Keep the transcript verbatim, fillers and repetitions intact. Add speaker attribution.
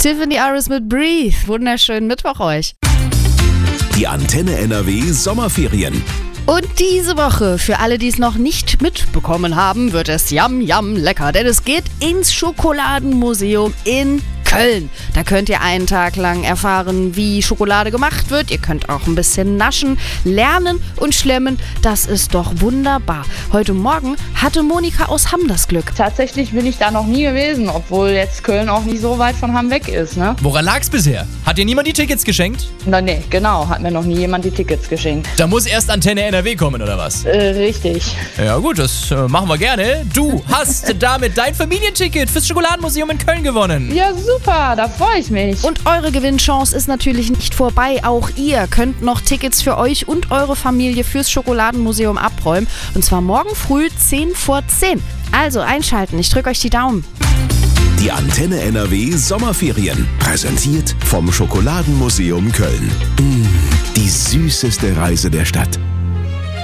Speaker 1: Tiffany Aris mit Breathe. Wunderschönen Mittwoch euch.
Speaker 2: Die Antenne N R W Sommerferien.
Speaker 1: Und diese Woche, für alle, die es noch nicht mitbekommen haben, wird es yum yum lecker, denn es geht ins Schokoladenmuseum in Köln. Da könnt ihr einen Tag lang erfahren, wie Schokolade gemacht wird. Ihr könnt auch ein bisschen naschen, lernen und schlemmen. Das ist doch wunderbar. Heute Morgen hatte Monika aus Hamm das Glück.
Speaker 3: Tatsächlich bin ich da noch nie gewesen, obwohl jetzt Köln auch nicht so weit von Hamm weg ist, ne?
Speaker 4: Woran lag's bisher? Hat dir niemand die Tickets geschenkt?
Speaker 3: Na nee, genau, hat mir noch nie jemand die Tickets geschenkt.
Speaker 4: Da muss erst Antenne N R W kommen, oder was?
Speaker 3: Äh, richtig.
Speaker 4: Ja gut, das äh, machen wir gerne. Du hast damit dein Familienticket fürs Schokoladenmuseum in Köln gewonnen.
Speaker 3: Ja, super, da freue ich mich.
Speaker 1: Und eure Gewinnchance ist natürlich nicht vorbei. Auch ihr könnt noch Tickets für euch und eure Familie fürs Schokoladenmuseum abräumen. Und zwar morgen früh zehn vor zehn. Also einschalten, ich drücke euch die Daumen.
Speaker 2: Die Antenne N R W Sommerferien. Präsentiert vom Schokoladenmuseum Köln. Mmh, die süßeste Reise der Stadt.